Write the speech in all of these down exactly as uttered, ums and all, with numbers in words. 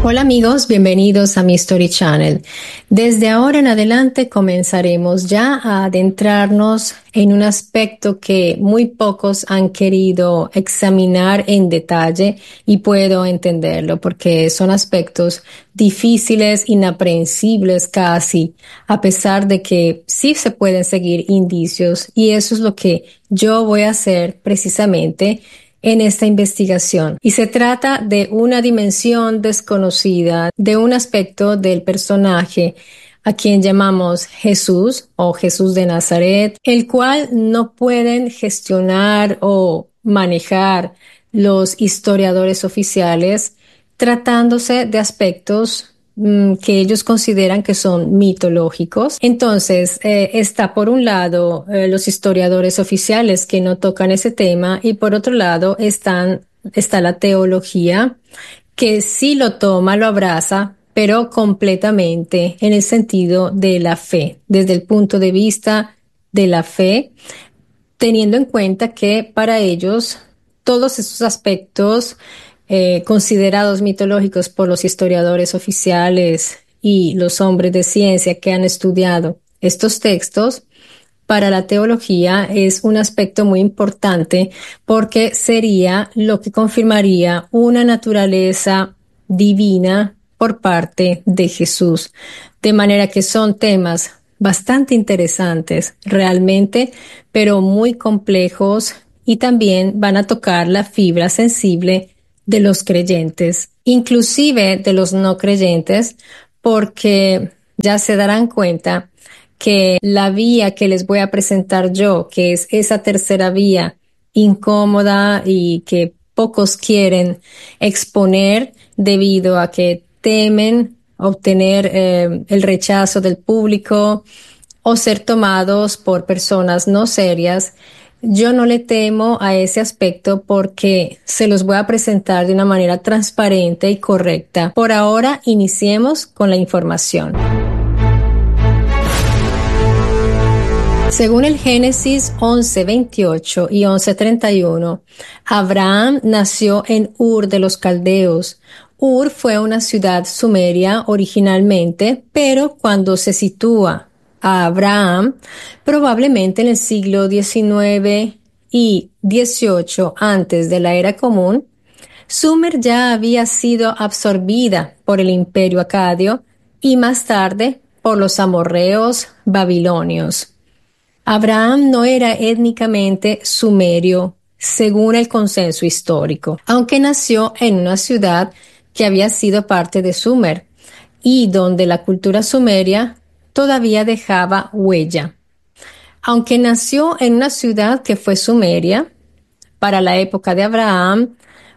Hola amigos, bienvenidos a mi Story Channel. Desde ahora en adelante comenzaremos ya a adentrarnos en un aspecto que muy pocos han querido examinar en detalle y puedo entenderlo porque son aspectos difíciles, inaprehensibles casi, a pesar de que sí se pueden seguir indicios y eso es lo que yo voy a hacer precisamente en esta investigación. Y se trata de una dimensión desconocida, de un aspecto del personaje a quien llamamos Jesús o Jesús de Nazaret, el cual no pueden gestionar o manejar los historiadores oficiales, tratándose de aspectos que ellos consideran que son mitológicos. Entonces, eh, está por un lado eh, los historiadores oficiales que no tocan ese tema y por otro lado están, está la teología que sí lo toma, lo abraza, pero completamente en el sentido de la fe, desde el punto de vista de la fe, teniendo en cuenta que para ellos todos esos aspectos eh, considerados mitológicos por los historiadores oficiales y los hombres de ciencia que han estudiado estos textos, para la teología es un aspecto muy importante porque sería lo que confirmaría una naturaleza divina por parte de Jesús. De manera que son temas bastante interesantes realmente, pero muy complejos y también van a tocar la fibra sensible de los creyentes, inclusive de los no creyentes, porque ya se darán cuenta que la vía que les voy a presentar yo, que es esa tercera vía incómoda y que pocos quieren exponer debido a que temen obtener eh, el rechazo del público o ser tomados por personas no serias, yo no le temo a ese aspecto porque se los voy a presentar de una manera transparente y correcta. Por ahora, iniciemos con la información. Según el Génesis once veintiocho y once treinta y uno, Abraham nació en Ur de los Caldeos. Ur fue una ciudad sumeria originalmente, pero cuando se sitúa a Abraham, probablemente en el siglo diecinueve y dieciocho antes de la era común, Sumer ya había sido absorbida por el imperio acadio y más tarde por los amorreos babilonios. Abraham no era étnicamente sumerio, según el consenso histórico, aunque nació en una ciudad que había sido parte de Sumer y donde la cultura sumeria todavía dejaba huella. Aunque nació en una ciudad que fue sumeria, para la época de Abraham,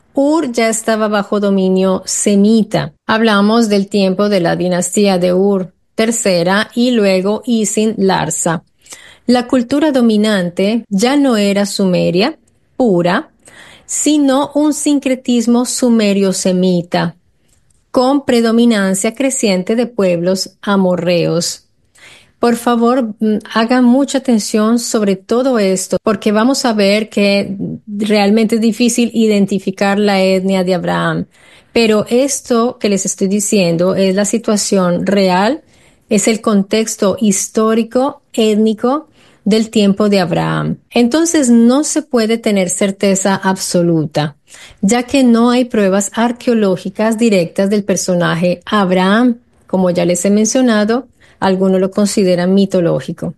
Ur ya estaba bajo dominio semita. Hablamos del tiempo de la dinastía de Ur tercera y luego Isin Larsa. La cultura dominante ya no era sumeria pura, sino un sincretismo sumerio-semita, con predominancia creciente de pueblos amorreos. Por favor, hagan mucha atención sobre todo esto, porque vamos a ver que realmente es difícil identificar la etnia de Abraham. Pero esto que les estoy diciendo es la situación real, es el contexto histórico, étnico del tiempo de Abraham. Entonces no se puede tener certeza absoluta, ya que no hay pruebas arqueológicas directas del personaje Abraham. Como ya les he mencionado, algunos lo consideran mitológico.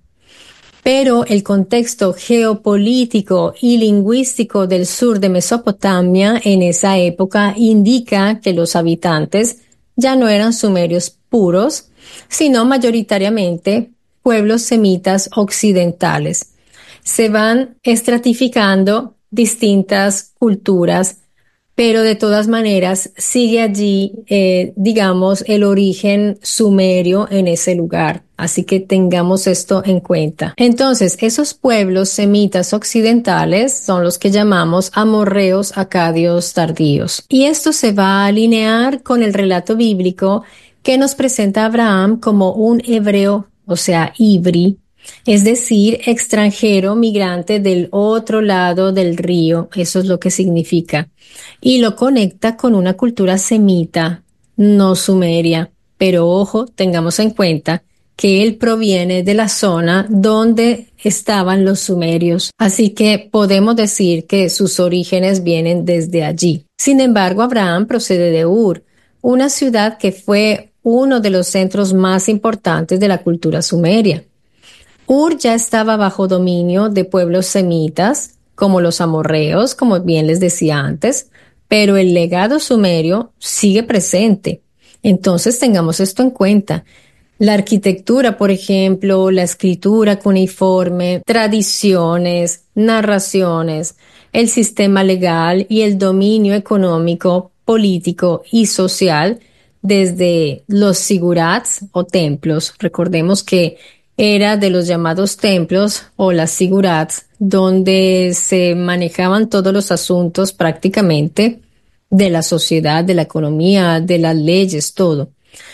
Pero el contexto geopolítico y lingüístico del sur de Mesopotamia en esa época indica que los habitantes ya no eran sumerios puros, sino mayoritariamente pueblos semitas occidentales. Se van estratificando distintas culturas, pero de todas maneras sigue allí, eh, digamos, el origen sumerio en ese lugar. Así que tengamos esto en cuenta. Entonces, esos pueblos semitas occidentales son los que llamamos amorreos acadios tardíos. Y esto se va a alinear con el relato bíblico que nos presenta a Abraham como un hebreo, o sea, ibri, es decir, extranjero migrante del otro lado del río, eso es lo que significa, y lo conecta con una cultura semita no Sumeria. Pero ojo, tengamos en cuenta que él proviene de la zona donde estaban los sumerios, así que podemos decir que sus orígenes vienen desde allí. Sin embargo, Abraham procede de Ur, una ciudad que fue uno de los centros más importantes de la cultura sumeria. Ur ya estaba bajo dominio de pueblos semitas, como los amorreos, como bien les decía antes, pero el legado sumerio sigue presente. Entonces tengamos esto en cuenta. La arquitectura, por ejemplo, la escritura cuneiforme, tradiciones, narraciones, el sistema legal y el dominio económico, político y social desde los sigurats o templos. Recordemos que era de los llamados templos o las sigurats, donde se manejaban todos los asuntos prácticamente de la sociedad, de la economía, de las leyes, todo.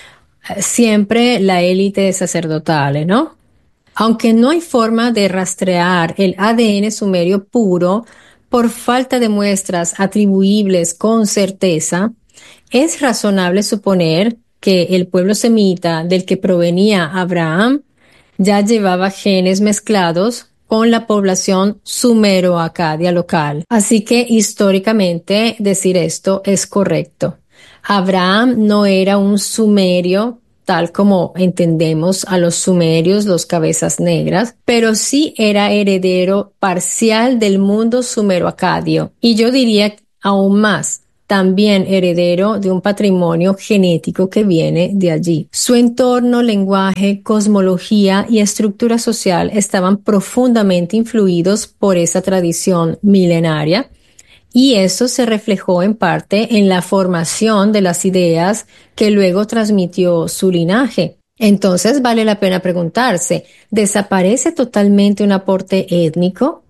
Siempre la élite sacerdotal, ¿no? Aunque no hay forma de rastrear el A D N sumerio puro por falta de muestras atribuibles con certeza, es razonable suponer que el pueblo semita del que provenía Abraham ya llevaba genes mezclados con la población sumero-acadia local. Así que históricamente decir esto es correcto. Abraham no era un sumerio tal como entendemos a los sumerios, los cabezas negras, pero sí era heredero parcial del mundo sumero-acadio. Y yo diría aún más, también heredero de un patrimonio genético que viene de allí. Su entorno, lenguaje, cosmología y estructura social estaban profundamente influidos por esa tradición milenaria, y eso se reflejó en parte en la formación de las ideas que luego transmitió su linaje. Entonces vale la pena preguntarse, ¿desaparece totalmente un aporte étnico?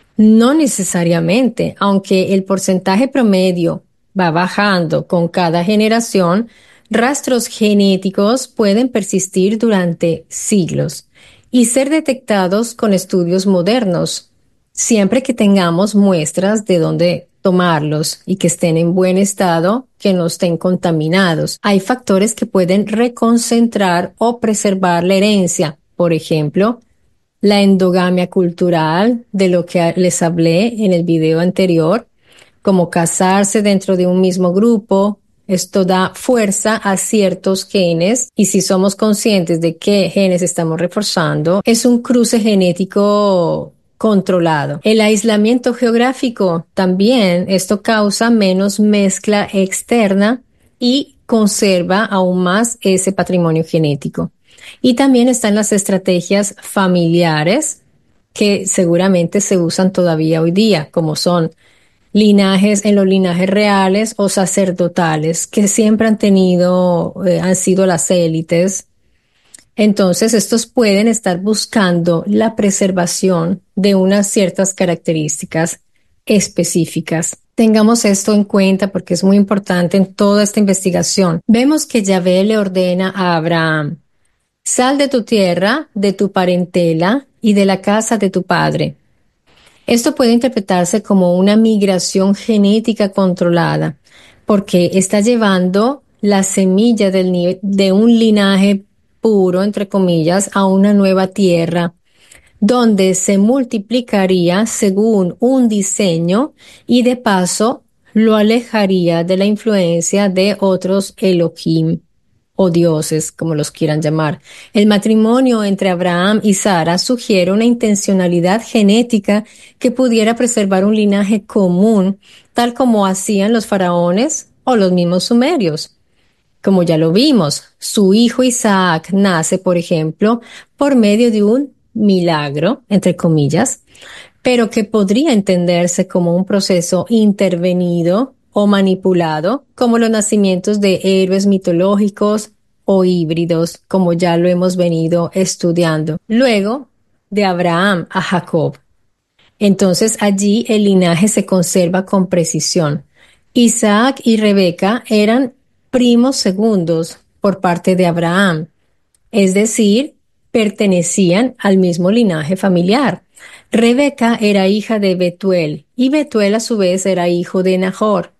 No necesariamente, aunque el porcentaje promedio va bajando con cada generación, rastros genéticos pueden persistir durante siglos y ser detectados con estudios modernos, siempre que tengamos muestras de dónde tomarlos y que estén en buen estado, que no estén contaminados. Hay factores que pueden reconcentrar o preservar la herencia, por ejemplo, la endogamia cultural, de lo que les hablé en el video anterior, como casarse dentro de un mismo grupo. Esto da fuerza a ciertos genes, y si somos conscientes de qué genes estamos reforzando, es un cruce genético controlado. El aislamiento geográfico también, esto causa menos mezcla externa y conserva aún más ese patrimonio genético. Y también están las estrategias familiares que seguramente se usan todavía hoy día, como son linajes en los linajes reales o sacerdotales, que siempre han tenido, eh, han sido las élites. Entonces, estos pueden estar buscando la preservación de unas ciertas características específicas. Tengamos esto en cuenta porque es muy importante en toda esta investigación. Vemos que Yahvé le ordena a Abraham: sal de tu tierra, de tu parentela y de la casa de tu padre. Esto puede interpretarse como una migración genética controlada, porque está llevando la semilla del, de un linaje puro, entre comillas, a una nueva tierra, donde se multiplicaría según un diseño y de paso lo alejaría de la influencia de otros Elohim o dioses, como los quieran llamar. El matrimonio entre Abraham y Sara sugiere una intencionalidad genética que pudiera preservar un linaje común, tal como hacían los faraones o los mismos sumerios. Como ya lo vimos, su hijo Isaac nace, por ejemplo, por medio de un milagro, entre comillas, pero que podría entenderse como un proceso intervenido o manipulado, como los nacimientos de héroes mitológicos o híbridos, como ya lo hemos venido estudiando. Luego, de Abraham a Jacob. Entonces allí el linaje se conserva con precisión. Isaac y Rebeca eran primos segundos por parte de Abraham, es decir, pertenecían al mismo linaje familiar. Rebeca era hija de Betuel y Betuel a su vez era hijo de Nahor.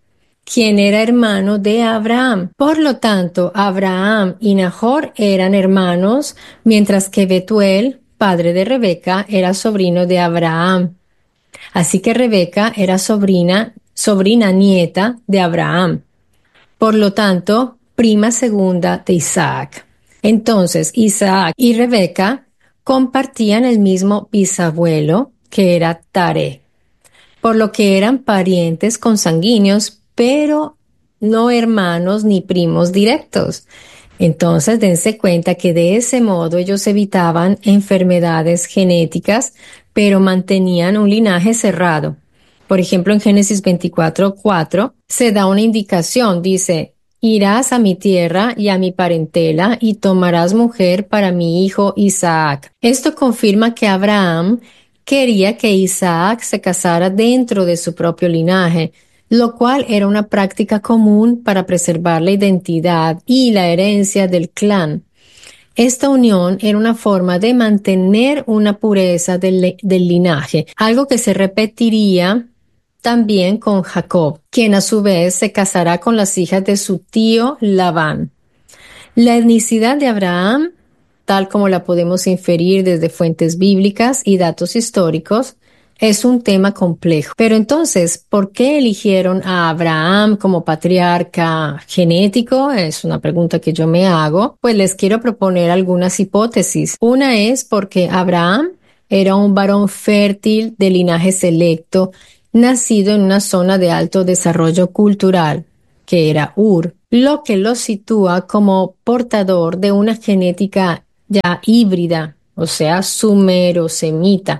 quien era hermano de Abraham. Por lo tanto, Abraham y Nahor eran hermanos, mientras que Betuel, padre de Rebeca, era sobrino de Abraham. Así que Rebeca era sobrina, sobrina nieta de Abraham. Por lo tanto, prima segunda de Isaac. Entonces, Isaac y Rebeca compartían el mismo bisabuelo, que era Taré, por lo que eran parientes consanguíneos, pero no hermanos ni primos directos. Entonces, dense cuenta que de ese modo ellos evitaban enfermedades genéticas, pero mantenían un linaje cerrado. Por ejemplo, en Génesis veinticuatro cuatro se da una indicación, dice: irás a mi tierra y a mi parentela y tomarás mujer para mi hijo Isaac. Esto confirma que Abraham quería que Isaac se casara dentro de su propio linaje, lo cual era una práctica común para preservar la identidad y la herencia del clan. Esta unión era una forma de mantener una pureza del, del linaje, algo que se repetiría también con Jacob, quien a su vez se casará con las hijas de su tío Labán. La etnicidad de Abraham, tal como la podemos inferir desde fuentes bíblicas y datos históricos, es un tema complejo. Pero entonces, ¿por qué eligieron a Abraham como patriarca genético? Es una pregunta que yo me hago. Pues les quiero proponer algunas hipótesis. Una es porque Abraham era un varón fértil de linaje selecto, nacido en una zona de alto desarrollo cultural, que era Ur, lo que lo sitúa como portador de una genética ya híbrida, o sea, sumero-semita,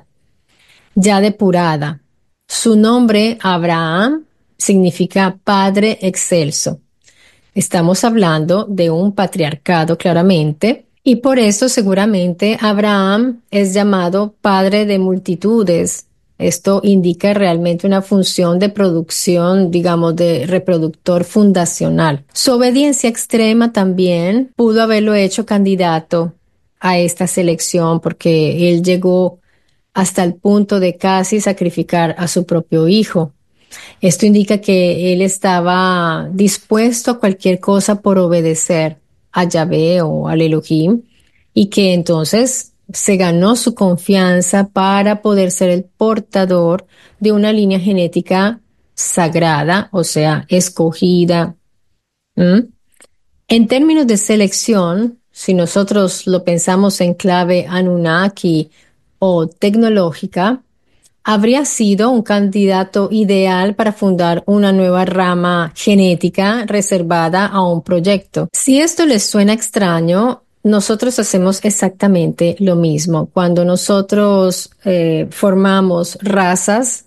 ya depurada. Su nombre, Abraham, significa Padre Excelso. Estamos hablando de un patriarcado claramente, y por eso seguramente Abraham es llamado padre de multitudes. Esto indica realmente una función de producción, digamos, de reproductor fundacional. Su obediencia extrema también pudo haberlo hecho candidato a esta selección, porque él llegó hasta el punto de casi sacrificar a su propio hijo. Esto indica que él estaba dispuesto a cualquier cosa por obedecer a Yahvé o al Elohim, y que entonces se ganó su confianza para poder ser el portador de una línea genética sagrada, o sea, escogida. ¿Mm? En términos de selección, si nosotros lo pensamos en clave Anunnaki o tecnológica, habría sido un candidato ideal para fundar una nueva rama genética reservada a un proyecto. Si esto les suena extraño, nosotros hacemos exactamente lo mismo. Cuando nosotros eh, formamos razas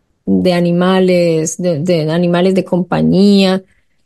de animales, de, de animales de compañía,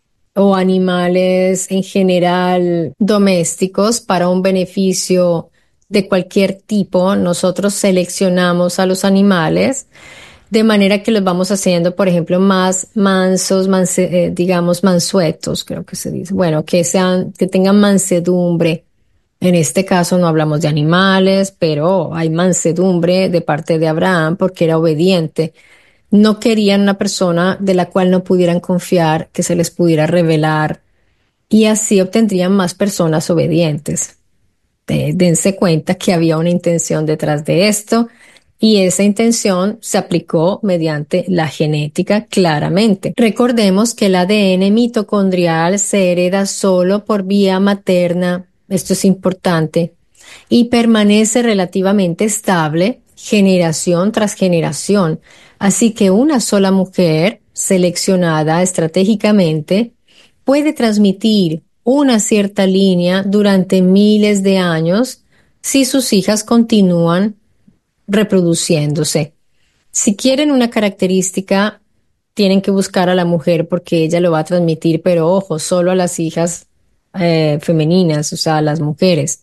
o animales en general domésticos para un beneficio de cualquier tipo, nosotros seleccionamos a los animales de manera que los vamos haciendo, por ejemplo, más mansos, manse- eh, digamos mansuetos, creo que se dice. Bueno, que sean, que tengan mansedumbre. En este caso no hablamos de animales, pero hay mansedumbre de parte de Abraham porque era obediente. No querían una persona de la cual no pudieran confiar, que se les pudiera revelar, y así obtendrían más personas obedientes. Eh, dense cuenta que había una intención detrás de esto, y esa intención se aplicó mediante la genética claramente. Recordemos que el A D N mitocondrial se hereda solo por vía materna, esto es importante, y permanece relativamente estable generación tras generación. Así que una sola mujer, seleccionada estratégicamente, puede transmitir una cierta línea durante miles de años si sus hijas continúan reproduciéndose. Si quieren una característica, tienen que buscar a la mujer porque ella lo va a transmitir, pero ojo, solo a las hijas eh, femeninas, o sea, a las mujeres.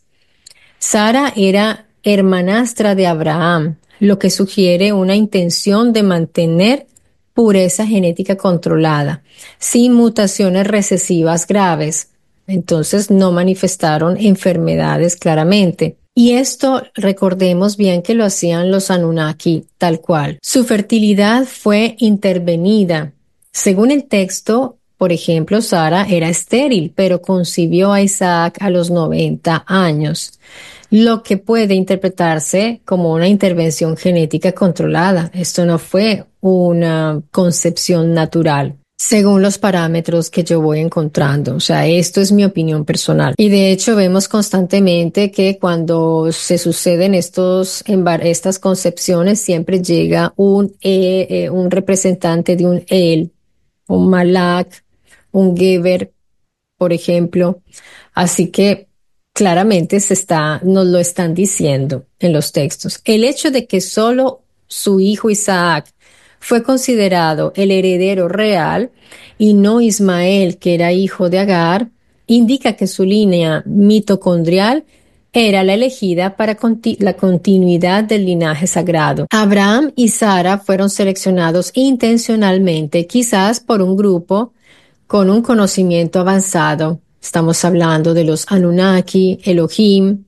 Sara era hermanastra de Abraham, lo que sugiere una intención de mantener pureza genética controlada, sin mutaciones recesivas graves. Entonces no manifestaron enfermedades claramente. Y esto recordemos bien que lo hacían los Anunnaki tal cual. Su fertilidad fue intervenida. Según el texto, Por ejemplo, Sara era estéril, pero concibió a Isaac a los noventa años, lo que puede interpretarse como una intervención genética controlada. Esto no fue una concepción natural, según los parámetros que yo voy encontrando. O sea, esto es mi opinión personal. Y de hecho vemos constantemente que cuando se suceden estos embar- estas concepciones, siempre llega un, eh, eh, un representante de un él, un malak, un geber, por ejemplo. Así que claramente se está, nos lo están diciendo en los textos. El hecho de que solo su hijo Isaac fue considerado el heredero real y no Ismael, que era hijo de Agar, indica que su línea mitocondrial era la elegida para conti- la continuidad del linaje sagrado. Abraham y Sara fueron seleccionados intencionalmente, quizás por un grupo con un conocimiento avanzado. Estamos hablando de los Anunnaki, Elohim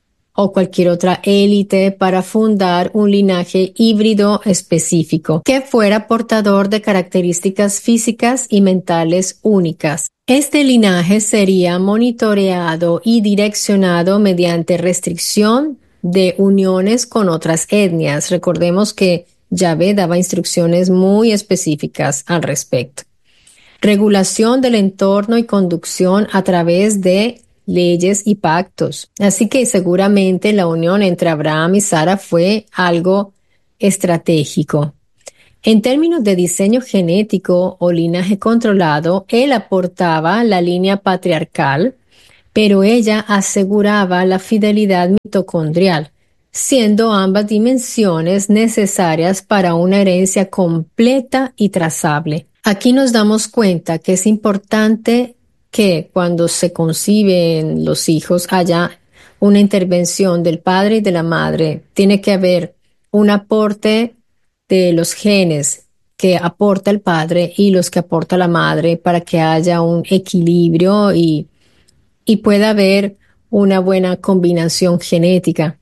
o cualquier otra élite para fundar un linaje híbrido específico que fuera portador de características físicas y mentales únicas. Este linaje sería monitoreado y direccionado mediante restricción de uniones con otras etnias. Recordemos que Yahvé daba instrucciones muy específicas al respecto. Regulación del entorno y conducción a través de leyes y pactos. Así que seguramente la unión entre Abraham y Sara fue algo estratégico. En términos de diseño genético o linaje controlado, él aportaba la línea patriarcal, pero ella aseguraba la fidelidad mitocondrial, siendo ambas dimensiones necesarias para una herencia completa y trazable. Aquí nos damos cuenta que es importante que cuando se conciben los hijos haya una intervención del padre y de la madre. Tiene que haber un aporte de los genes que aporta el padre y los que aporta la madre para que haya un equilibrio y, y pueda haber una buena combinación genética.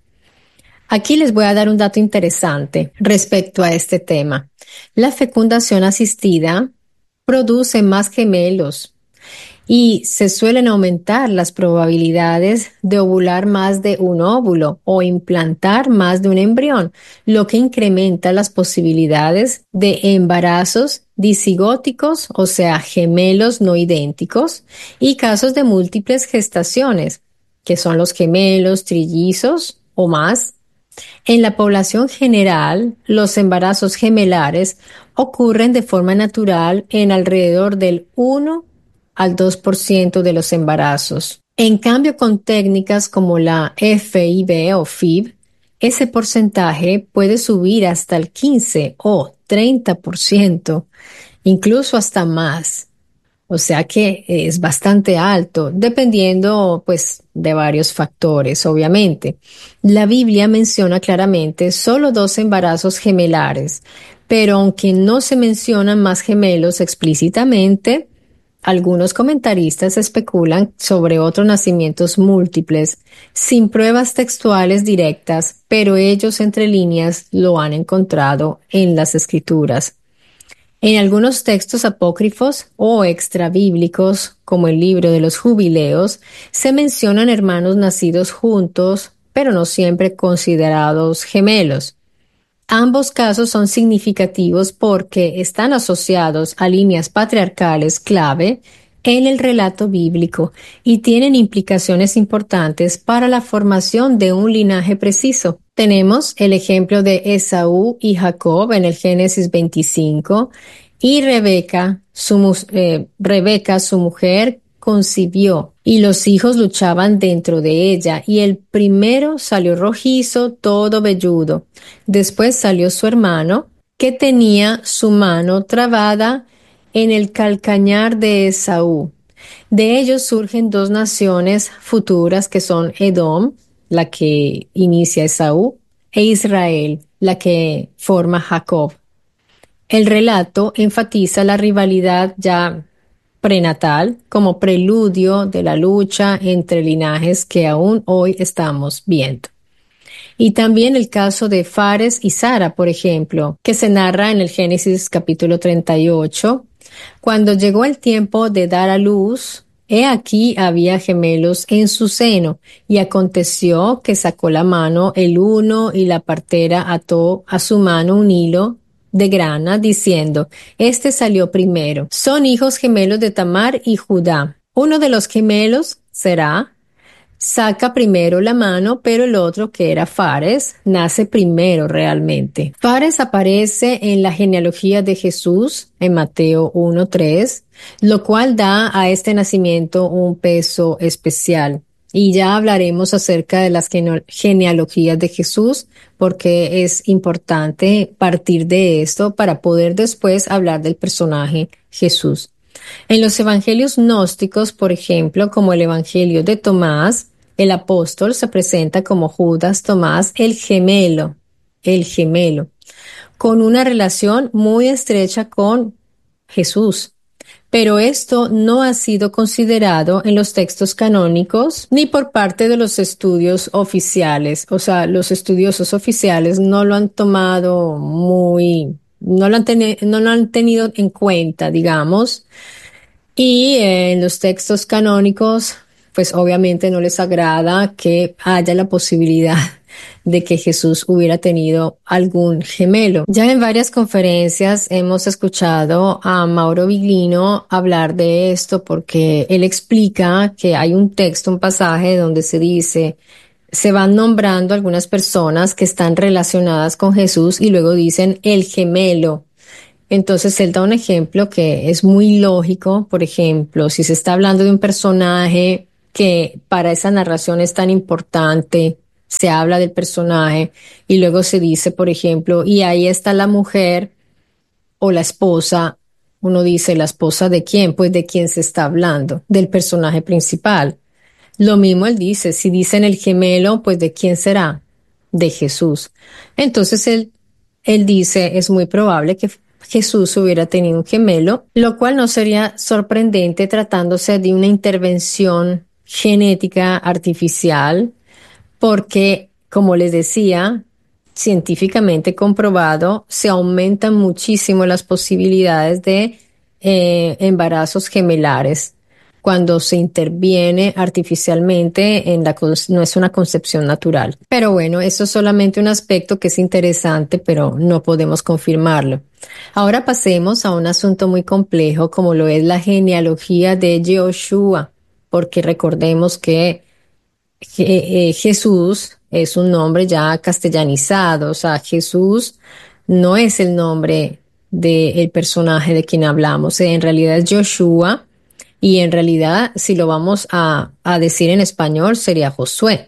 Aquí les voy a dar un dato interesante respecto a este tema. La fecundación asistida produce más gemelos y se suelen aumentar las probabilidades de ovular más de un óvulo o implantar más de un embrión, lo que incrementa las posibilidades de embarazos disigóticos, o sea, gemelos no idénticos, y casos de múltiples gestaciones, que son los gemelos, trillizos o más. En la población general, los embarazos gemelares ocurren de forma natural en alrededor del uno al dos por ciento de los embarazos. En cambio, con técnicas como la F I V o F I V, ese porcentaje puede subir hasta el quince o treinta por ciento, incluso hasta más. O sea que es bastante alto, dependiendo pues de varios factores, obviamente. La Biblia menciona claramente solo dos embarazos gemelares, pero aunque no se mencionan más gemelos explícitamente, algunos comentaristas especulan sobre otros nacimientos múltiples, sin pruebas textuales directas, pero ellos entre líneas lo han encontrado en las escrituras. En algunos textos apócrifos o extrabíblicos, como el libro de los Jubileos, se mencionan hermanos nacidos juntos, pero no siempre considerados gemelos. Ambos casos son significativos porque están asociados a líneas patriarcales clave en el relato bíblico y tienen implicaciones importantes para la formación de un linaje preciso. Tenemos el ejemplo de Esaú y Jacob en el Génesis veinticinco y Rebeca, su, eh, Rebeca, su mujer, concibió y los hijos luchaban dentro de ella y el primero salió rojizo, todo velludo. Después salió su hermano que tenía su mano trabada en el calcañar de Esaú. De ellos surgen dos naciones futuras que son Edom, la que inicia Esaú, e Israel, la que forma Jacob. El relato enfatiza la rivalidad ya prenatal como preludio de la lucha entre linajes que aún hoy estamos viendo. Y también el caso de Fares y Sara, por ejemplo, que se narra en el Génesis capítulo treinta y ocho, Cuando llegó el tiempo de dar a luz, he aquí había gemelos en su seno, y aconteció que sacó la mano el uno y la partera ató a su mano un hilo de grana, diciendo, este salió primero. Son hijos gemelos de Tamar y Judá. Uno de los gemelos será saca primero la mano, pero el otro, que era Fares, nace primero realmente. Fares aparece en la genealogía de Jesús en Mateo uno tres, lo cual da a este nacimiento un peso especial. Y ya hablaremos acerca de las gene- genealogías de Jesús, porque es importante partir de esto para poder después hablar del personaje Jesús. En los evangelios gnósticos, por ejemplo, como el evangelio de Tomás, el apóstol se presenta como Judas Tomás, el gemelo, el gemelo, con una relación muy estrecha con Jesús. Pero esto no ha sido considerado en los textos canónicos ni por parte de los estudios oficiales. O sea, los estudiosos oficiales no lo han tomado muy, no lo han, teni- no lo han tenido en cuenta, digamos. Y eh, en los textos canónicos, pues obviamente no les agrada que haya la posibilidad de que Jesús hubiera tenido algún gemelo. Ya en varias conferencias hemos escuchado a Mauro Viglino hablar de esto porque él explica que hay un texto, un pasaje donde se dice, se van nombrando algunas personas que están relacionadas con Jesús y luego dicen el gemelo. Entonces él da un ejemplo que es muy lógico. Por ejemplo, si se está hablando de un personaje que para esa narración es tan importante, se habla del personaje y luego se dice, por ejemplo, y ahí está la mujer o la esposa. Uno dice, ¿la esposa de quién? Pues de quién se está hablando, del personaje principal. Lo mismo él dice, si dicen el gemelo, pues ¿de quién será? De Jesús. Entonces él, él dice, es muy probable que Jesús hubiera tenido un gemelo, lo cual no sería sorprendente tratándose de una intervención genética artificial, porque, como les decía, científicamente comprobado, se aumentan muchísimo las posibilidades de eh, embarazos gemelares cuando se interviene artificialmente en la, no es una concepción natural. Pero bueno, eso es solamente un aspecto que es interesante, pero no podemos confirmarlo. Ahora pasemos a un asunto muy complejo como lo es la genealogía de Yehoshua, porque recordemos que Je- eh, Jesús es un nombre ya castellanizado, o sea, Jesús no es el nombre del personaje de quien hablamos, en realidad es Joshua y en realidad si lo vamos a, a decir en español sería Josué.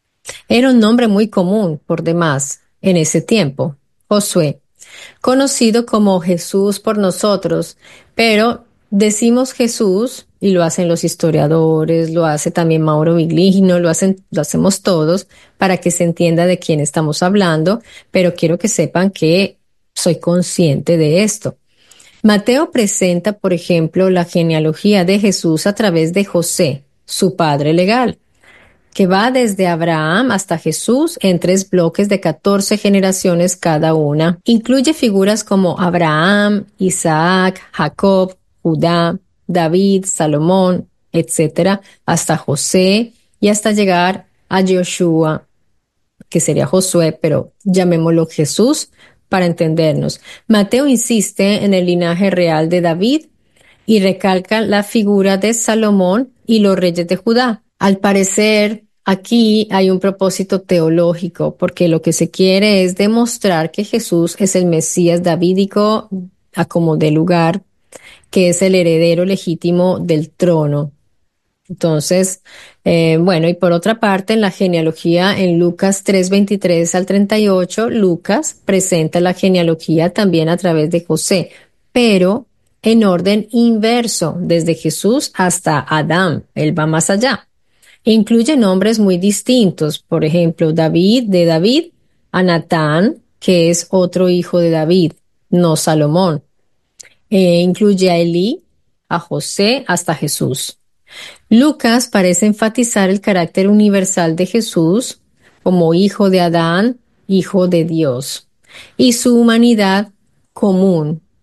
Era un nombre muy común por demás en ese tiempo, Josué, conocido como Jesús por nosotros, pero decimos Jesús y lo hacen los historiadores, lo hace también Mauro Viglino, lo hacen, lo hacemos todos para que se entienda de quién estamos hablando, pero quiero que sepan que soy consciente de esto. Mateo presenta, por ejemplo, la genealogía de Jesús a través de José, su padre legal, que va desde Abraham hasta Jesús en tres bloques de catorce generaciones cada una. Incluye figuras como Abraham, Isaac, Jacob, Judá, David, Salomón, etcétera, hasta José y hasta llegar a Joshua, que sería Josué, pero llamémoslo Jesús para entendernos. Mateo insiste en el linaje real de David y recalca la figura de Salomón y los reyes de Judá. Al parecer, aquí hay un propósito teológico, porque lo que se quiere es demostrar que Jesús es el Mesías davídico a como de lugar, que es el heredero legítimo del trono. Entonces, eh, bueno, y por otra parte, en la genealogía, en Lucas tres veintitrés al treinta y ocho, Lucas presenta la genealogía también a través de José, pero en orden inverso, desde Jesús hasta Adán. Él va más allá. Incluye nombres muy distintos, por ejemplo, David, de David, a Natán, que es otro hijo de David, no Salomón. Eh, incluye a Elí, a José, hasta Jesús. Lucas parece enfatizar el carácter universal de Jesús como hijo de Adán, hijo de Dios, y su humanidad común.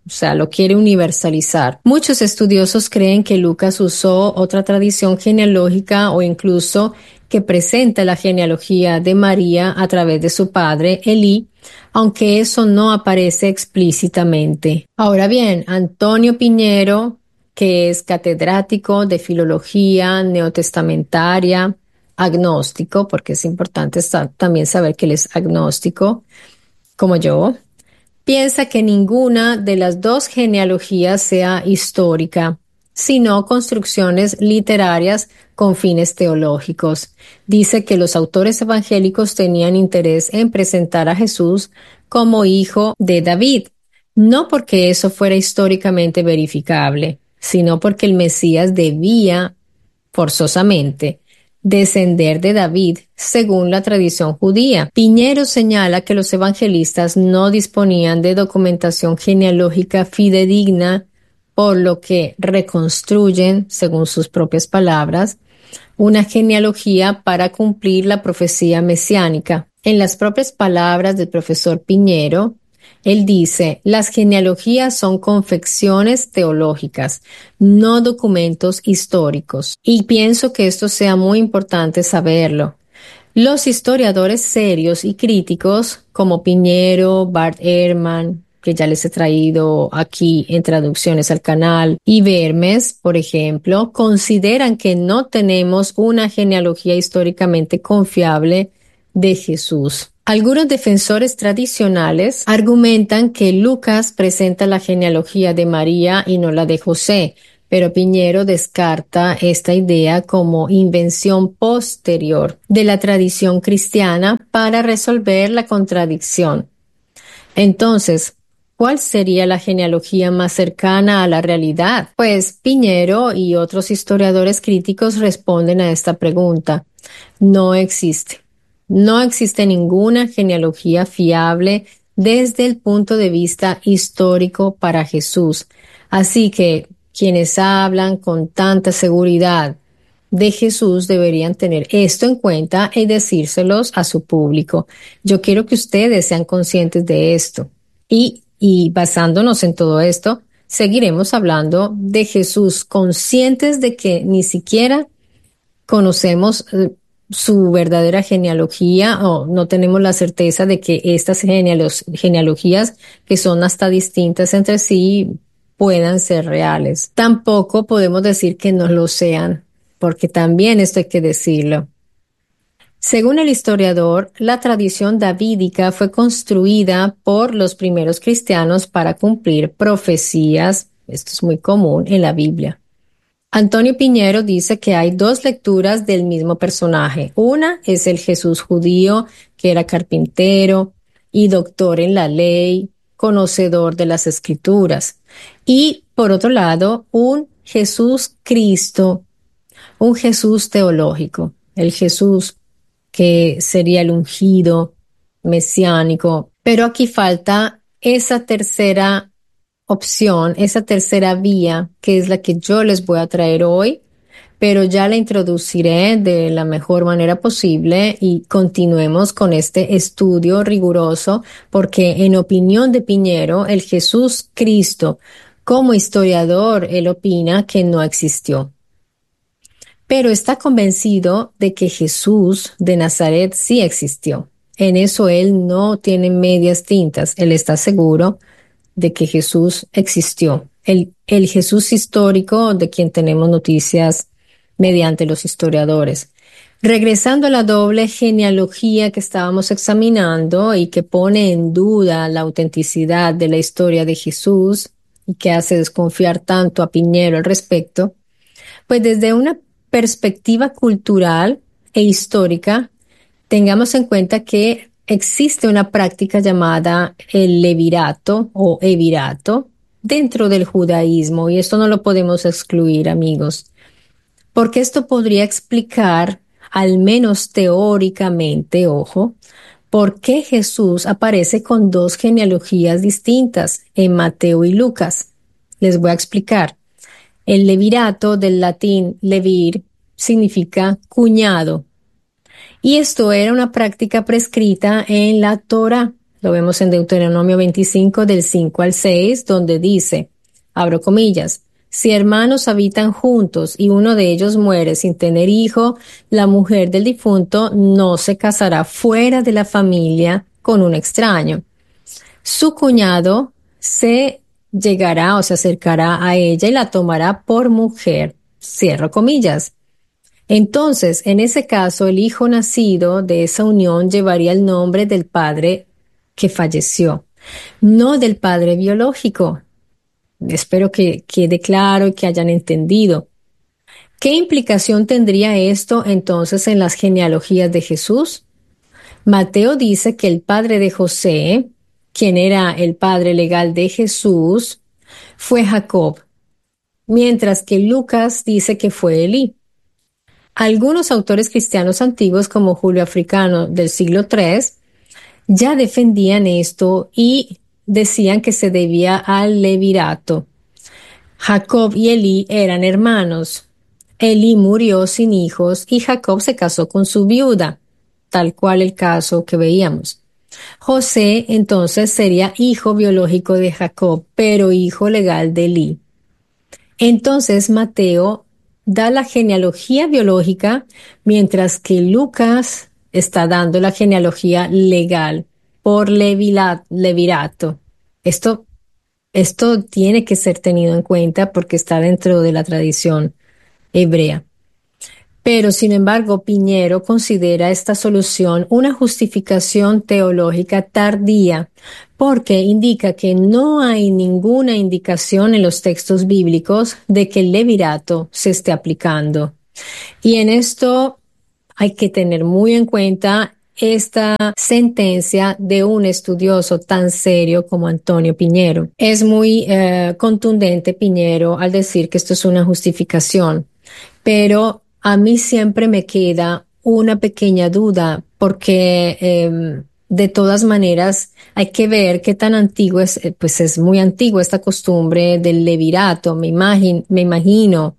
o sea, lo quiere universalizar. Muchos estudiosos creen que Lucas usó otra tradición genealógica o incluso que presenta la genealogía de María a través de su padre, Elí, aunque eso no aparece explícitamente. Ahora bien, Antonio Piñero, que es catedrático de filología neotestamentaria, agnóstico, porque es importante también saber que él es agnóstico, como yo, piensa que ninguna de las dos genealogías sea histórica, sino construcciones literarias con fines teológicos. Dice que los autores evangélicos tenían interés en presentar a Jesús como hijo de David, no porque eso fuera históricamente verificable, sino porque el Mesías debía forzosamente descender de David, según la tradición judía. Piñero señala que los evangelistas no disponían de documentación genealógica fidedigna, por lo que reconstruyen, según sus propias palabras, una genealogía para cumplir la profecía mesiánica. En las propias palabras del profesor Piñero, él dice, las genealogías son confecciones teológicas, no documentos históricos. Y pienso que esto sea muy importante saberlo. Los historiadores serios y críticos, como Piñero, Bart Ehrman, que ya les he traído aquí en traducciones al canal, y Vermes, por ejemplo, consideran que no tenemos una genealogía históricamente confiable de Jesús. Algunos defensores tradicionales argumentan que Lucas presenta la genealogía de María y no la de José, pero Piñero descarta esta idea como invención posterior de la tradición cristiana para resolver la contradicción. Entonces, ¿cuál sería la genealogía más cercana a la realidad? Pues Piñero y otros historiadores críticos responden a esta pregunta. No existe. No existe ninguna genealogía fiable desde el punto de vista histórico para Jesús. Así que quienes hablan con tanta seguridad de Jesús deberían tener esto en cuenta y decírselos a su público. Yo quiero que ustedes sean conscientes de esto. Y, y basándonos en todo esto, seguiremos hablando de Jesús, conscientes de que ni siquiera conocemos eh, su verdadera genealogía o no tenemos la certeza de que estas genealos- genealogías, que son hasta distintas entre sí, puedan ser reales. Tampoco podemos decir que no lo sean, porque también esto hay que decirlo. Según el historiador, la tradición davídica fue construida por los primeros cristianos para cumplir profecías, esto es muy común en la Biblia. Antonio Piñero dice que hay dos lecturas del mismo personaje. Una es el Jesús judío, que era carpintero y doctor en la ley, conocedor de las escrituras. Y por otro lado, un Jesús Cristo, un Jesús teológico, el Jesús que sería el ungido mesiánico. Pero aquí falta esa tercera opción, esa tercera vía, que es la que yo les voy a traer hoy, pero ya la introduciré de la mejor manera posible y continuemos con este estudio riguroso, porque en opinión de Piñero, el Jesús Cristo, como historiador, él opina que no existió. Pero está convencido de que Jesús de Nazaret sí existió. En eso él no tiene medias tintas, él está seguro de que Jesús existió. El, el Jesús histórico de quien tenemos noticias mediante los historiadores. Regresando a la doble genealogía que estábamos examinando y que pone en duda la autenticidad de la historia de Jesús y que hace desconfiar tanto a Piñero al respecto, pues desde una perspectiva cultural e histórica, tengamos en cuenta que existe una práctica llamada el levirato o evirato dentro del judaísmo y esto no lo podemos excluir, amigos, porque esto podría explicar, al menos teóricamente, ojo, por qué Jesús aparece con dos genealogías distintas en Mateo y Lucas. Les voy a explicar. El levirato, del latín levir, significa cuñado. Y esto era una práctica prescrita en la Torá, Lo vemos en Deuteronomio veinticinco del cinco al seis, donde dice, abro comillas, si hermanos habitan juntos y uno de ellos muere sin tener hijo, la mujer del difunto no se casará fuera de la familia con un extraño. Su cuñado se llegará o se acercará a ella y la tomará por mujer. Cierro comillas. Entonces, en ese caso, el hijo nacido de esa unión llevaría el nombre del padre que falleció, no del padre biológico. Espero que quede claro y que hayan entendido. ¿Qué implicación tendría esto entonces en las genealogías de Jesús? Mateo dice que el padre de José, quien era el padre legal de Jesús, fue Jacob, mientras que Lucas dice que fue Elí. Algunos autores cristianos antiguos, como Julio Africano del siglo tres, ya defendían esto y decían que se debía al levirato. Jacob y Elí eran hermanos. Elí murió sin hijos y Jacob se casó con su viuda, tal cual el caso que veíamos. José entonces sería hijo biológico de Jacob, pero hijo legal de Elí. Entonces Mateo da la genealogía biológica, mientras que Lucas está dando la genealogía legal por levirato. Esto, esto tiene que ser tenido en cuenta porque está dentro de la tradición hebrea. Pero, sin embargo, Piñero considera esta solución una justificación teológica tardía, porque indica que no hay ninguna indicación en los textos bíblicos de que el levirato se esté aplicando. Y en esto hay que tener muy en cuenta esta sentencia de un estudioso tan serio como Antonio Piñero. Es muy eh, contundente Piñero al decir que esto es una justificación, pero a mí siempre me queda una pequeña duda porque eh, de todas maneras hay que ver qué tan antiguo es, eh, pues es muy antigua esta costumbre del levirato, me, imagin, me imagino.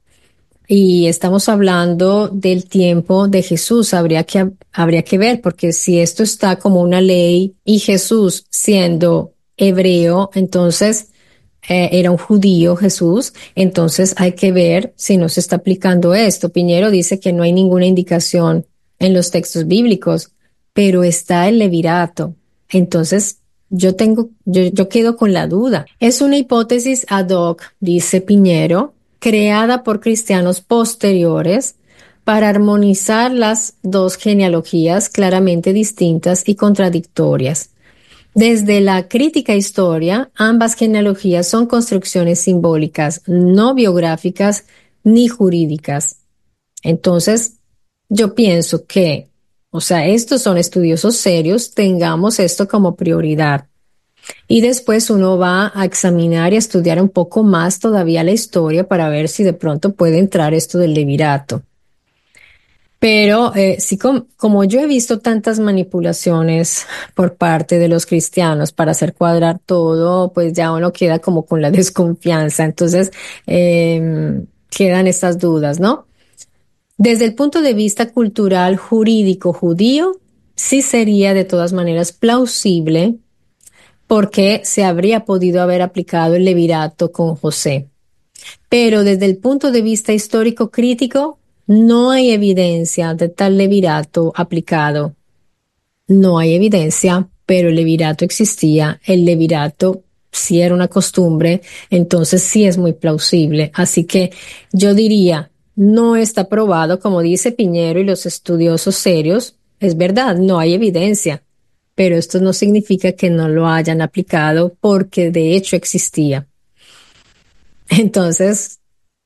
Y estamos hablando del tiempo de Jesús, habría que, habría que ver, porque si esto está como una ley y Jesús siendo hebreo, entonces eh, era un judío Jesús, entonces hay que ver si no se está aplicando esto. Piñero dice que no hay ninguna indicación en los textos bíblicos, pero está el levirato. Entonces yo tengo, yo, yo quedo con la duda. Es una hipótesis ad hoc, dice Piñero, creada por cristianos posteriores para armonizar las dos genealogías claramente distintas y contradictorias. Desde la crítica historia, ambas genealogías son construcciones simbólicas, no biográficas ni jurídicas. Entonces, yo pienso que, o sea, estos son estudiosos serios, tengamos esto como prioridad. Y después uno va a examinar y a estudiar un poco más todavía la historia para ver si de pronto puede entrar esto del levirato. Pero eh, sí, com como yo he visto tantas manipulaciones por parte de los cristianos para hacer cuadrar todo, pues ya uno queda como con la desconfianza. Entonces, eh, quedan estas dudas, ¿no? Desde el punto de vista cultural, jurídico, judío, sí sería de todas maneras plausible porque se habría podido haber aplicado el levirato con José. Pero desde el punto de vista histórico crítico, no hay evidencia de tal levirato aplicado. No hay evidencia, pero el levirato existía. El levirato sí era una costumbre, entonces sí es muy plausible. Así que yo diría, no está probado, como dice Piñero y los estudiosos serios. Es verdad, no hay evidencia. Pero esto no significa que no lo hayan aplicado porque de hecho existía. Entonces,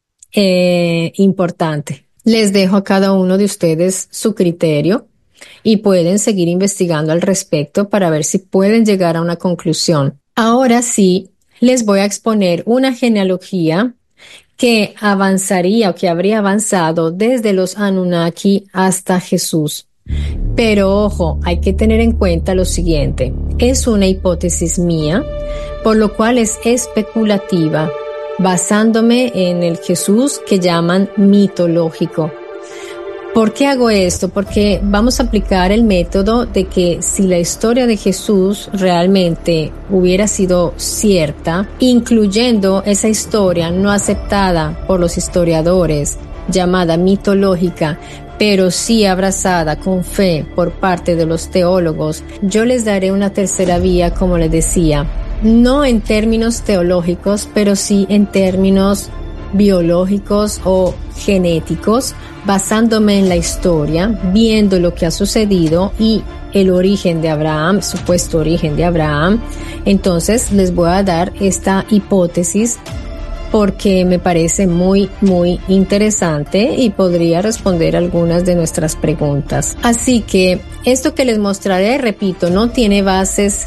eh, importante. Les dejo a cada uno de ustedes su criterio y pueden seguir investigando al respecto para ver si pueden llegar a una conclusión. Ahora sí, les voy a exponer una genealogía que avanzaría o que habría avanzado desde los Anunnaki hasta Jesús. Pero ojo, hay que tener en cuenta lo siguiente. Es una hipótesis mía, por lo cual es especulativa, basándome en el Jesús que llaman mitológico. ¿Por qué hago esto? Porque vamos a aplicar el método de que si la historia de Jesús realmente hubiera sido cierta, incluyendo esa historia no aceptada por los historiadores, llamada mitológica, pero sí abrazada con fe por parte de los teólogos, yo les daré una tercera vía, como les decía, no en términos teológicos, pero sí en términos biológicos o genéticos, basándome en la historia, viendo lo que ha sucedido y el origen de Abraham, supuesto origen de Abraham. Entonces les voy a dar esta hipótesis porque me parece muy, muy interesante y podría responder algunas de nuestras preguntas. Así que esto que les mostraré, repito, no tiene bases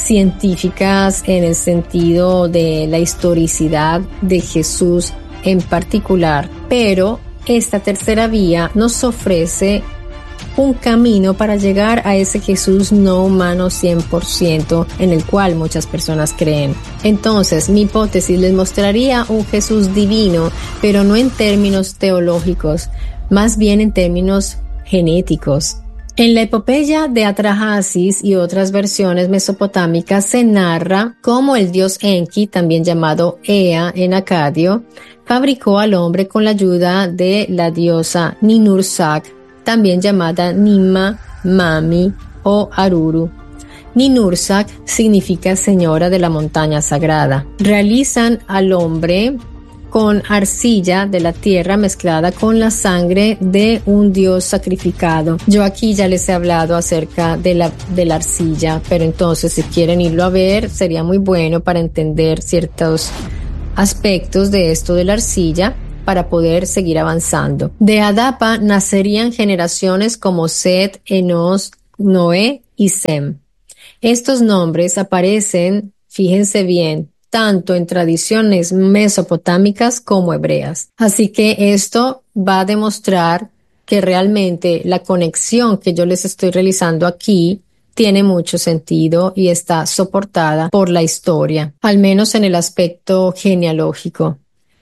científicas en el sentido de la historicidad de Jesús en particular, pero esta tercera vía nos ofrece un camino para llegar a ese Jesús no humano cien por ciento en el cual muchas personas creen. Entonces, mi hipótesis les mostraría un Jesús divino, pero no en términos teológicos, más bien en términos genéticos. En la epopeya de Atrahasis y otras versiones mesopotámicas se narra cómo el dios Enki, también llamado Ea en acadio, fabricó al hombre con la ayuda de la diosa Ninursak, también llamada Nima, Mami o Aruru. Ninursak significa señora de la montaña sagrada. Realizan al hombre con arcilla de la tierra mezclada con la sangre de un dios sacrificado. Yo aquí ya les he hablado acerca de la, de la arcilla, pero entonces si quieren irlo a ver, sería muy bueno para entender ciertos aspectos de esto de la arcilla para poder seguir avanzando. De Adapa nacerían generaciones como Set, Enos, Noé y Sem. Estos nombres aparecen, fíjense bien, tanto en tradiciones mesopotámicas como hebreas. Así que esto va a demostrar que realmente la conexión que yo les estoy realizando aquí tiene mucho sentido y está soportada por la historia, al menos en el aspecto genealógico.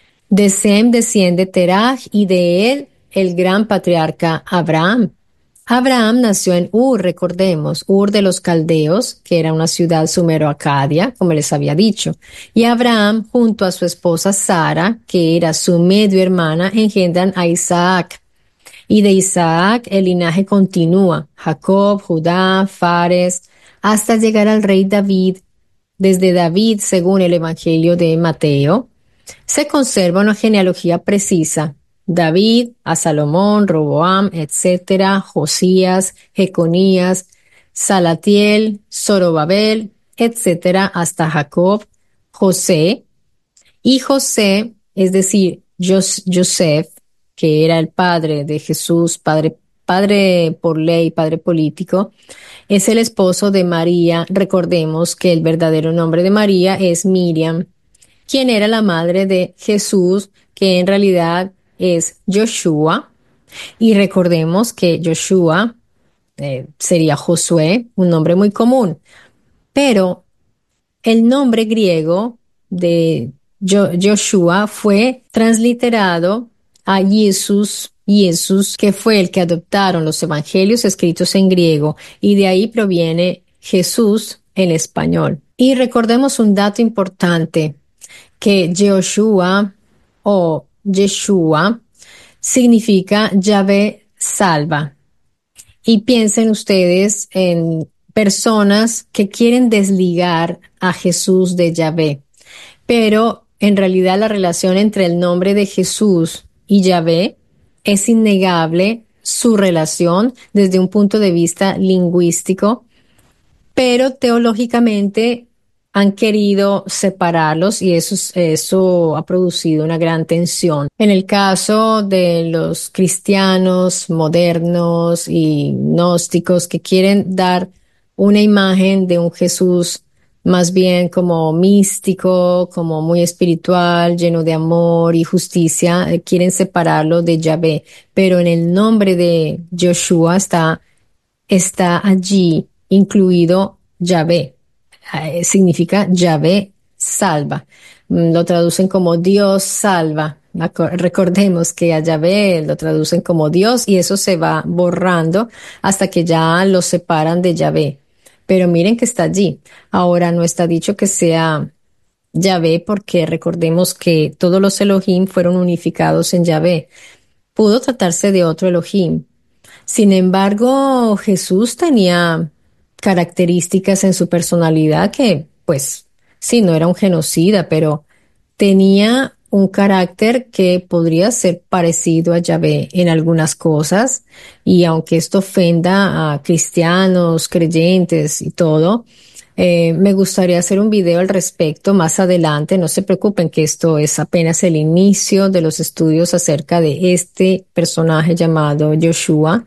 De Sem desciende Teraj y de él el gran patriarca Abraham. Abraham nació en Ur, recordemos, Ur de los Caldeos, que era una ciudad sumero-acadia, como les había dicho. Y Abraham, junto a su esposa Sara, que era su medio hermana, engendran a Isaac. Y de Isaac el linaje continúa, Jacob, Judá, Fares, hasta llegar al rey David. Desde David, según el Evangelio de Mateo, se conserva una genealogía precisa. David, a Salomón, Roboam, etcétera, Josías, Jeconías, Salatiel, Zorobabel, etcétera, hasta Jacob, José. Y José, es decir, Jos- Joseph, que era el padre de Jesús, padre, padre por ley, padre político, es el esposo de María. Recordemos que el verdadero nombre de María es Miriam, quien era la madre de Jesús, que en realidad es Joshua. Y recordemos que Joshua eh, sería Josué, un nombre muy común. Pero el nombre griego de Jo- Joshua fue transliterado a Jesús, Jesús, que fue el que adoptaron los evangelios escritos en griego, y de ahí proviene Jesús en español. Y recordemos un dato importante, que Joshua o Yeshua significa Yahvé salva. Y piensen ustedes en personas que quieren desligar a Jesús de Yahvé, pero en realidad la relación entre el nombre de Jesús y Yahvé es innegable, su relación desde un punto de vista lingüístico, pero teológicamente han querido separarlos y eso, es- eso ha producido una gran tensión. En el caso de los cristianos modernos y gnósticos que quieren dar una imagen de un Jesús más bien como místico, como muy espiritual, lleno de amor y justicia, eh, quieren separarlo de Yahvé, pero en el nombre de Joshua está está allí incluido Yahvé. Eh, significa Yahvé salva. Mm, Lo traducen como Dios salva. Aco- Recordemos que a Yahvé lo traducen como Dios y eso se va borrando hasta que ya lo separan de Yahvé. Pero miren que está allí. Ahora no está dicho que sea Yahvé porque recordemos que todos los Elohim fueron unificados en Yahvé. Pudo tratarse de otro Elohim. Sin embargo, Jesús tenía características en su personalidad que, pues, sí, no era un genocida, pero tenía un carácter que podría ser parecido a Yahvé en algunas cosas, y aunque esto ofenda a cristianos, creyentes y todo, eh, me gustaría hacer un video al respecto más adelante. No se preocupen que esto es apenas el inicio de los estudios acerca de este personaje llamado Joshua,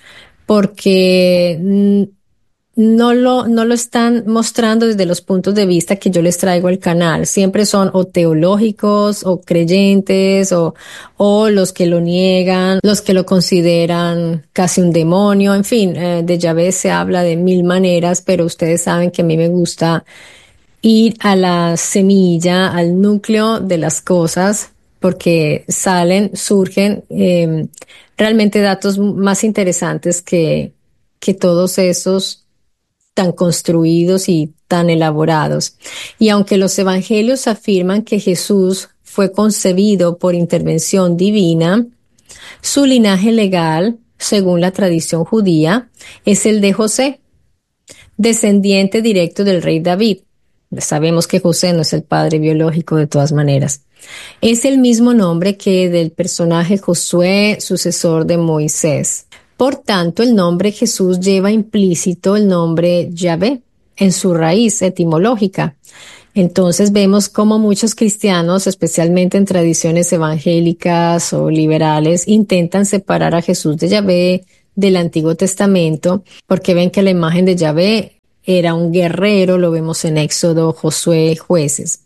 porque mm, no lo, no lo están mostrando desde los puntos de vista que yo les traigo al canal. Siempre son o teológicos o creyentes o, o los que lo niegan, los que lo consideran casi un demonio. En fin, eh, de Yahvé se habla de mil maneras, pero ustedes saben que a mí me gusta ir a la semilla, al núcleo de las cosas, porque salen, surgen eh, realmente datos más interesantes que, que todos esos tan construidos y tan elaborados. Y aunque los evangelios afirman que Jesús fue concebido por intervención divina, su linaje legal, según la tradición judía, es el de José, descendiente directo del rey David. Sabemos que José no es el padre biológico de todas maneras. Es el mismo nombre que del personaje Josué, sucesor de Moisés. Por tanto, el nombre Jesús lleva implícito el nombre Yahvé en su raíz etimológica. Entonces vemos cómo muchos cristianos, especialmente en tradiciones evangélicas o liberales, intentan separar a Jesús de Yahvé del Antiguo Testamento, porque ven que la imagen de Yahvé era un guerrero, lo vemos en Éxodo, Josué, Jueces.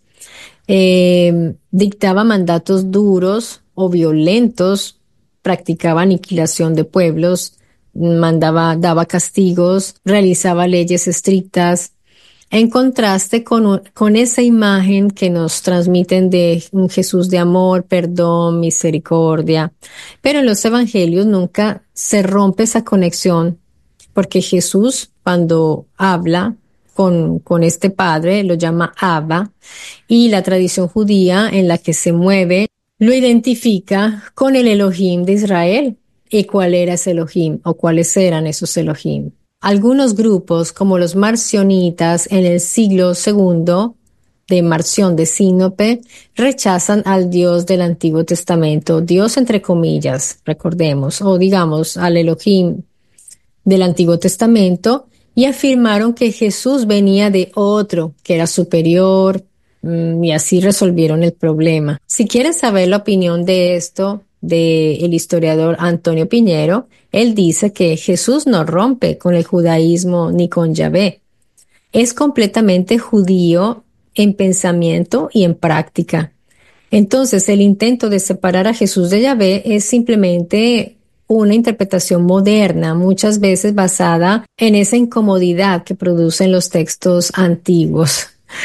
Eh, dictaba mandatos duros o violentos, practicaba aniquilación de pueblos, mandaba, daba castigos, realizaba leyes estrictas, en contraste con, con esa imagen que nos transmiten de un Jesús de amor, perdón, misericordia. Pero en los evangelios nunca se rompe esa conexión, porque Jesús, cuando habla con, con este Padre, lo llama Abba, y la tradición judía en la que se mueve lo identifica con el Elohim de Israel. ¿Y cuál era ese Elohim o cuáles eran esos Elohim? Algunos grupos, como los marcionitas en el siglo segundo de Marción de Sinope, rechazan al Dios del Antiguo Testamento, Dios entre comillas, recordemos, o digamos al Elohim del Antiguo Testamento, y afirmaron que Jesús venía de otro, que era superior, mm, y así resolvieron el problema. Si quieren saber la opinión de esto, del historiador Antonio Piñero, él dice que Jesús no rompe con el judaísmo ni con Yahvé. Es completamente judío en pensamiento y en práctica. Entonces, el intento de separar a Jesús de Yahvé es simplemente una interpretación moderna, muchas veces basada en esa incomodidad que producen los textos antiguos.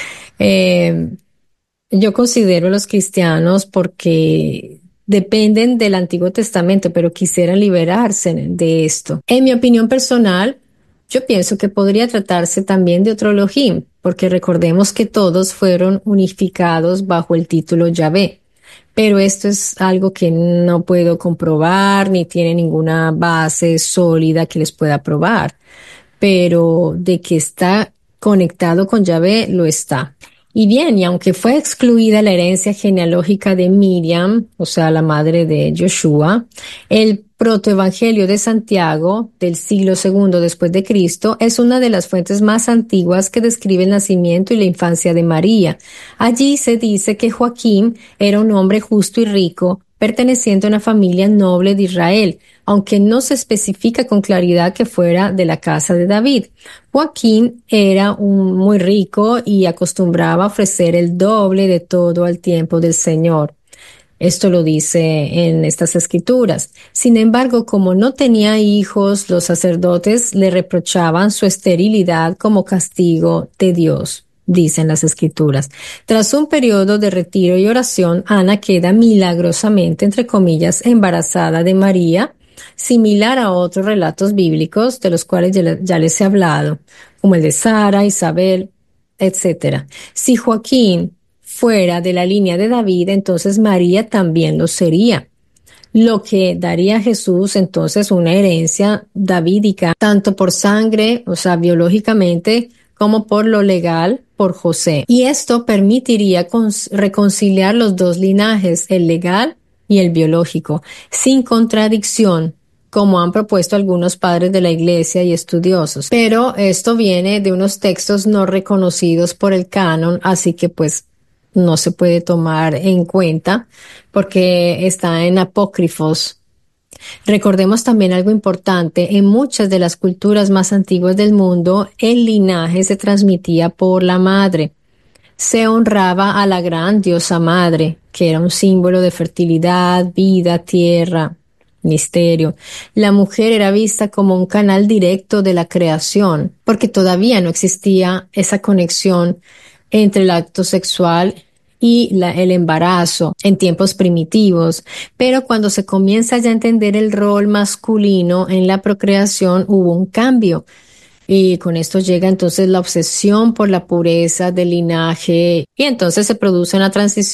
Eh, yo considero a los cristianos porque dependen del Antiguo Testamento, pero quisieran liberarse de esto. En mi opinión personal, yo pienso que podría tratarse también de otro Elohim, porque recordemos que todos fueron unificados bajo el título Yahvé. Pero esto es algo que no puedo comprobar ni tiene ninguna base sólida que les pueda probar. Pero de que está conectado con Yahvé, lo está. Y bien, y aunque fue excluida la herencia genealógica de Miriam, o sea, la madre de Joshua, el protoevangelio de Santiago del siglo segundo después de Cristo es una de las fuentes más antiguas que describe el nacimiento y la infancia de María. Allí se dice que Joaquín era un hombre justo y rico, perteneciente a una familia noble de Israel, aunque no se especifica con claridad que fuera de la casa de David. Joaquín era un muy rico y acostumbraba a ofrecer el doble de todo al tiempo del Señor. Esto lo dice en estas escrituras. Sin embargo, como no tenía hijos, los sacerdotes le reprochaban su esterilidad como castigo de Dios. dicen las escrituras. Tras un periodo de retiro y oración, Ana queda milagrosamente, entre comillas, embarazada de María, similar a otros relatos bíblicos de los cuales ya, ya les he hablado, como el de Sara, Isabel, etcétera. Si Joaquín fuera de la línea de David, entonces María también lo sería, lo que daría a Jesús entonces una herencia davídica, tanto por sangre, o sea, biológicamente, como por lo legal, por José. Y esto permitiría reconciliar los dos linajes, el legal y el biológico, sin contradicción, como han propuesto algunos padres de la Iglesia y estudiosos. Pero esto viene de unos textos no reconocidos por el canon, así que pues no se puede tomar en cuenta porque está en apócrifos. Recordemos también algo importante: en muchas de las culturas más antiguas del mundo, el linaje se transmitía por la madre. Se honraba a la gran diosa madre, que era un símbolo de fertilidad, vida, tierra, misterio. La mujer era vista como un canal directo de la creación, porque todavía no existía esa conexión entre el acto sexual y la, el embarazo en tiempos primitivos, pero cuando se comienza ya a entender el rol masculino en la procreación, hubo un cambio. Y con esto llega entonces la obsesión por la pureza del linaje y entonces se produce una transición